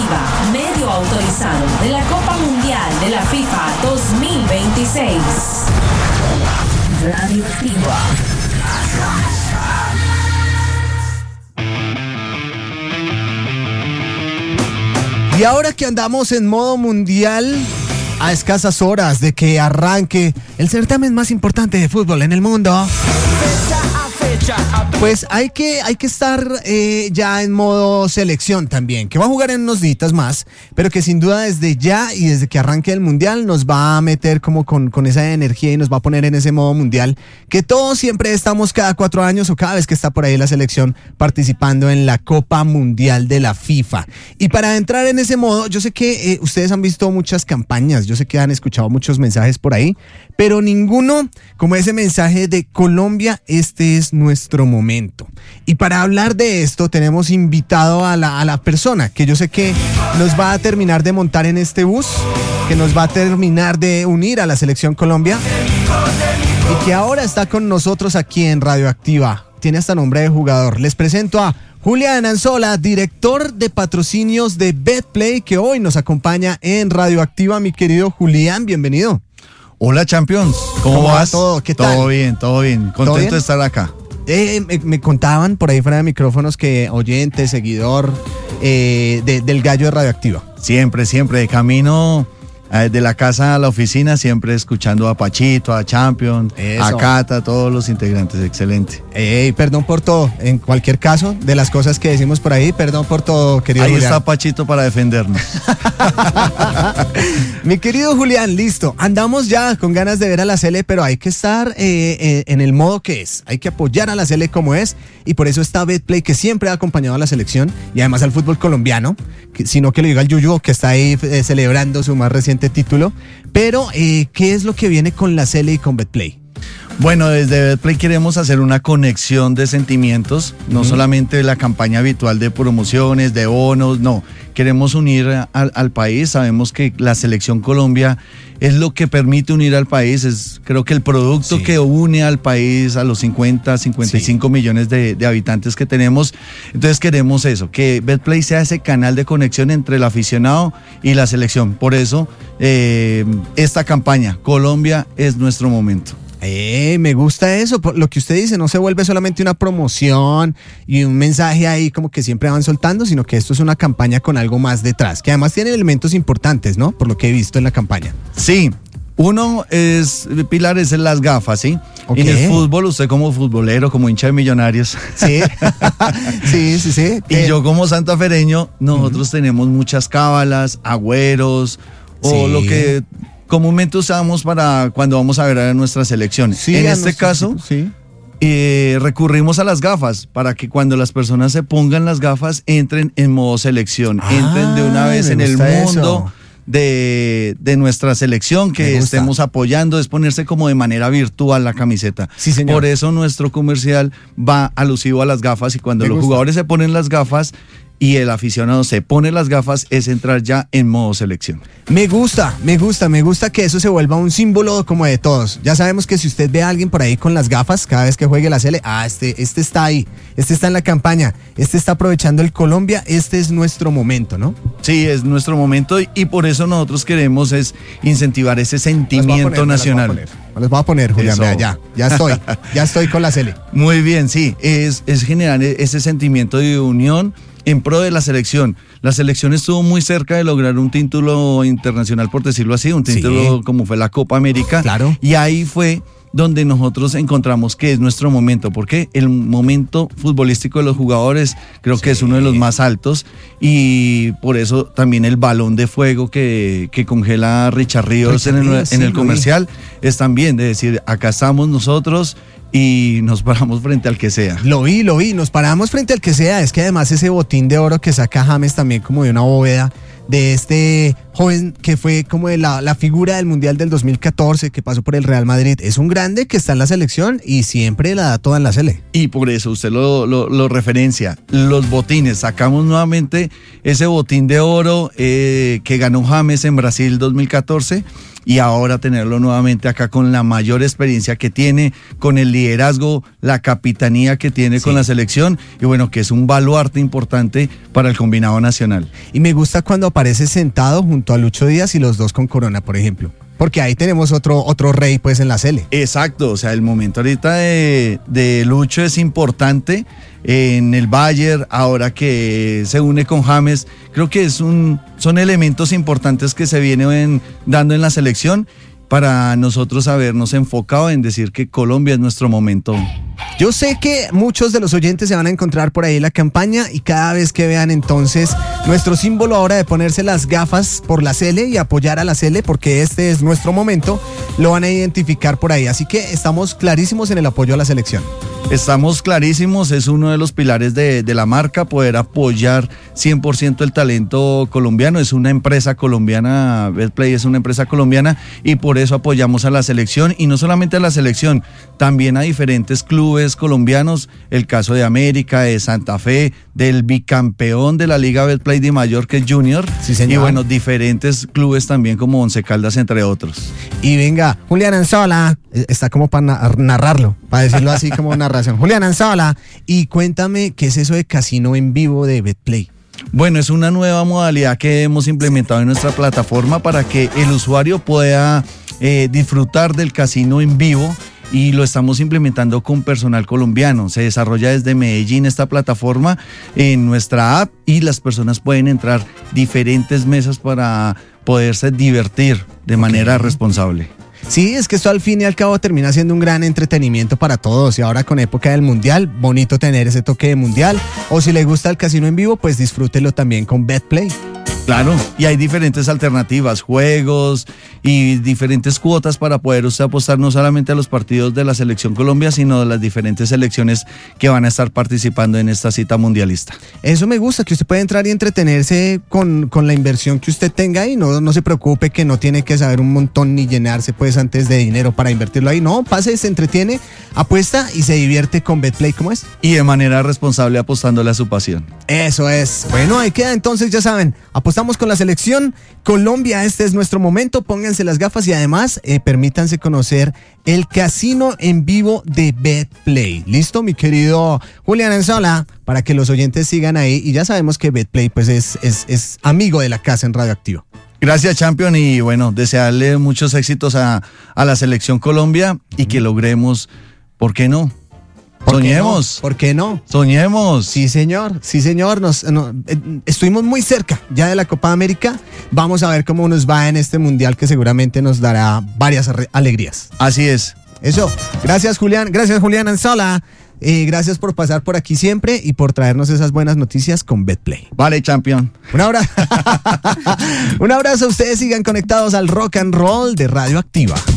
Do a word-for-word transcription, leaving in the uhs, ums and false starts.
Activa, medio autorizado de la Copa Mundial de la FIFA dos mil veintiséis. Radio Activa. Y ahora que andamos en modo mundial, a escasas horas de que arranque el certamen más importante de fútbol en el mundo, pues hay que, hay que estar eh, ya en modo selección también, que va a jugar en unos días más, pero que sin duda desde ya y desde que arranque el mundial nos va a meter como con, con esa energía y nos va a poner en ese modo mundial, que todos siempre estamos cada cuatro años o cada vez que está por ahí la selección participando en la Copa Mundial de la FIFA. Y para entrar en ese modo, yo sé que eh, ustedes han visto muchas campañas, yo sé que han escuchado muchos mensajes por ahí, pero ninguno como ese mensaje de Colombia, este es nuestro momento. Y para hablar de esto tenemos invitado a la, a la persona que yo sé que nos va a terminar de montar en este bus, que nos va a terminar de unir a la Selección Colombia y que ahora está con nosotros aquí en Radio Activa. Tiene hasta nombre de jugador. Les presento a Julián Anzola, director de patrocinios de Betplay, que hoy nos acompaña en Radio Activa. Mi querido Julián, bienvenido. Hola, Champions. ¿Cómo, ¿Cómo vas? va todo? ¿Qué tal? Todo bien, todo bien. Contento ¿Todo bien? de estar acá. Eh, me, me contaban por ahí fuera de micrófonos que oyente, seguidor eh, de, del Gallo de Radioactiva. Siempre, siempre. De camino eh, de la casa a la oficina, siempre escuchando a Pachito, a Champions, Eso. a Cata, a todos los integrantes. Excelente. Ey, perdón por todo. En cualquier caso, de las cosas que decimos por ahí, perdón por todo, querido Ahí Julián. está Pachito para defendernos. Mi querido Julián, listo. Andamos ya con ganas de ver a la Sele, pero hay que estar eh, eh, en el modo que es. Hay que apoyar a la Sele como es. Y por eso está Betplay, que siempre ha acompañado a la selección y además al fútbol colombiano. Que, sino que lo diga el Yuyu, que está ahí eh, celebrando su más reciente título. Pero, eh, ¿qué es lo que viene con la Sele y con Betplay? Bueno, desde Betplay queremos hacer una conexión de sentimientos, no uh-huh. solamente la campaña habitual de promociones, de bonos, no. Queremos unir al, al país, sabemos que la Selección Colombia es lo que permite unir al país, es creo que el producto sí. que une al país, a los cincuenta, cincuenta y cinco sí. millones de, de habitantes que tenemos. Entonces queremos eso, que Betplay sea ese canal de conexión entre el aficionado y la selección. Por eso eh, esta campaña, Colombia es nuestro momento. Eh, me gusta eso, lo que usted dice, no se vuelve solamente una promoción y un mensaje ahí como que siempre van soltando, sino que esto es una campaña con algo más detrás, que además tiene elementos importantes, ¿no? Por lo que he visto en la campaña. Sí, uno es, Pilar, es en las gafas, ¿sí? Okay. Y en el fútbol, usted como futbolero, como hincha de Millonarios. Sí, sí, sí, sí. Y eh. yo como santafereño, nosotros uh-huh. tenemos muchas cábalas, agüeros, o sí. lo que comúnmente usamos para cuando vamos a ver a nuestras selecciones. Sí, en este caso, sí. eh, recurrimos a las gafas para que cuando las personas se pongan las gafas entren en modo selección, ah, entren de una vez en el mundo de, de nuestra selección, que estemos apoyando, es ponerse como de manera virtual la camiseta. Sí, señor. Por eso nuestro comercial va alusivo a las gafas y cuando Me los gusta. jugadores se ponen las gafas y el aficionado se pone las gafas, es entrar ya en modo selección. Me gusta, me gusta, me gusta que eso se vuelva un símbolo como de todos. Ya sabemos que si usted ve a alguien por ahí con las gafas, cada vez que juegue la Sele, ah, este, este está ahí, este está en la campaña, este está aprovechando el Colombia, este es nuestro momento, ¿no? Sí, es nuestro momento y, y por eso nosotros queremos es incentivar ese sentimiento poner, nacional. Les voy, les voy a poner, Julián, vea, ya, ya estoy, ya estoy con la Sele. Muy bien, sí, es, es generar ese sentimiento de unión en pro de la selección. La selección estuvo muy cerca de lograr un título internacional, por decirlo así, un título sí. como fue la Copa América. Claro. Y ahí fue donde nosotros encontramos que es nuestro momento, porque el momento futbolístico de los jugadores creo sí. que es uno de los más altos y por eso también el balón de fuego que, que congela Richard Ríos Richard en el, Ríos, en el sí, comercial es también de decir, acá estamos nosotros y nos paramos frente al que sea. Lo vi, lo vi, nos paramos frente al que sea. Es que además ese botín de oro que saca James también como de una bóveda de este joven que fue como de la, la figura del Mundial del dos mil catorce, que pasó por el Real Madrid, es un grande que está en la selección y siempre la da toda en la Sele. Y por eso usted lo, lo, lo referencia, los botines, sacamos nuevamente ese botín de oro eh, que ganó James en Brasil dos mil catorce y ahora tenerlo nuevamente acá con la mayor experiencia que tiene, con el liderazgo, la capitanía que tiene sí. con la selección, y bueno, que es un baluarte importante para el combinado nacional. Y me gusta cuando aparece sentado junto a Lucho Díaz y los dos con corona, por ejemplo. Porque ahí tenemos otro, otro rey pues en la Sele. Exacto, o sea, el momento ahorita de, de Lucho es importante en el Bayern, ahora que se une con James, creo que es un, son elementos importantes que se vienen dando en la selección para nosotros habernos enfocado en decir que Colombia es nuestro momento. Yo sé que muchos de los oyentes se van a encontrar por ahí la campaña y cada vez que vean entonces nuestro símbolo ahora de ponerse las gafas por la Sele y apoyar a la Sele porque este es nuestro momento, lo van a identificar por ahí. Así que estamos clarísimos en el apoyo a la selección. Estamos clarísimos, es uno de los pilares de, de la marca, poder apoyar cien por ciento el talento colombiano. Es una empresa colombiana, Betplay es una empresa colombiana y por eso apoyamos a la selección, y no solamente a la selección, también a diferentes clubes colombianos, el caso de América, de Santa Fe, del bicampeón de la Liga Betplay de Mayor, que es Junior, sí, señor. Y bueno, diferentes clubes también como Once Caldas, entre otros. Y venga, Julián Anzola, está como para narrarlo, para decirlo así como narración. Julián Anzola, y cuéntame, ¿qué es eso de casino en vivo de Betplay? Bueno, es una nueva modalidad que hemos implementado en nuestra plataforma para que el usuario pueda eh, disfrutar del casino en vivo, y lo estamos implementando con personal colombiano. Se desarrolla desde Medellín esta plataforma en nuestra app y las personas pueden entrar diferentes mesas para poderse divertir de manera okay. responsable. Sí, es que esto al fin y al cabo termina siendo un gran entretenimiento para todos, y ahora con época del mundial, bonito tener ese toque de mundial, o si le gusta el casino en vivo, pues disfrútelo también con Betplay. Claro, y hay diferentes alternativas, juegos y diferentes cuotas para poder usted apostar no solamente a los partidos de la Selección Colombia, sino de las diferentes selecciones que van a estar participando en esta cita mundialista. Eso me gusta, que usted puede entrar y entretenerse con, con la inversión que usted tenga y no, no se preocupe que no tiene que saber un montón ni llenarse pues antes de dinero para invertirlo ahí. No, pase, se entretiene, apuesta y se divierte con Betplay, ¿cómo es? Y de manera responsable apostándole a su pasión. Eso es. Bueno, ahí queda entonces, ya saben, apostamos con la selección Colombia, este es nuestro momento, pónganse las gafas y además eh, permítanse conocer el casino en vivo de Betplay. ¿Listo, mi querido Julián Anzola? Para que los oyentes sigan ahí, y ya sabemos que Betplay pues es, es, es amigo de la casa en Radioactiva. Gracias, Champion, y bueno, desearle muchos éxitos a, a la selección Colombia y que logremos, ¿por qué no? ¿Por Soñemos. Qué no? ¿Por qué no? Soñemos. Sí, señor. Sí, señor. Nos, no, eh, estuvimos muy cerca ya de la Copa América. Vamos a ver cómo nos va en este mundial que seguramente nos dará varias alegrías. Así es. Eso. Gracias, Julián. Gracias, Julián Anzola. Eh, gracias por pasar por aquí siempre y por traernos esas buenas noticias con Betplay. Vale, Champion. Un abrazo. Un abrazo a ustedes. Sigan conectados al rock and roll de Radioactiva.